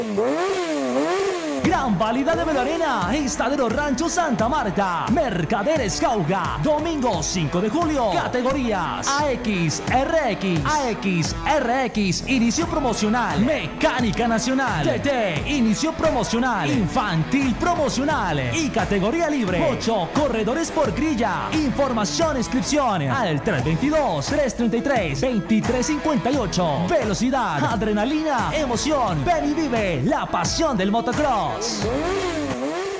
Gran Válida de Belarena, Estadero Rancho Santa Marta, Mercaderes Cauga, domingo 5 de julio, categorías AX, RX, inicio promocional, Mecánica Nacional, TT, inicio promocional, Infantil promocional y categoría libre, 8 corredores por grilla. Información, inscripción al 322-333-2358. Velocidad, adrenalina, emoción, ven y vive la pasión del motocross.